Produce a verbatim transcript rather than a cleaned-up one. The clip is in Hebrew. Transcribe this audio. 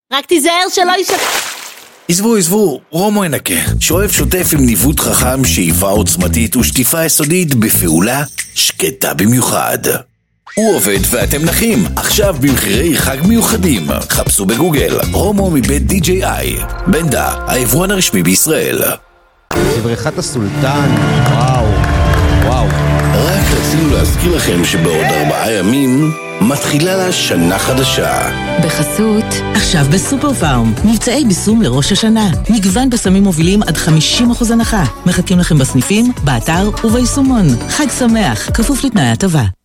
רק תיזהר שלא יישפ... עזבו, עזבו, רומו ינקה. שואף שוטף עם ניווט חכם, שאיפה עוצמתית ושטיפה יסודית בפעולה שקטה במיוחד. הוא עובד ואתם נחים. עכשיו במחירי חג מיוחדים. חפשו בגוגל רומו מבית די ג'יי איי. בנדה, היבואן הרשמי בישראל. בבריכת הסולטן, וואו, וואו. רק רצינו להזכיר לכם שבעוד ארבעה ימים מתחילה לה שנה חדשה. בחסות, עכשיו בסופר פארם, מבצעי ביסום לראש השנה. מגוון בסמים מובילים עד חמישים אחוז הנחה. מחכים לכם בסניפים, באתר וביישומון. חג שמח, כפוף לתנאי הטבה.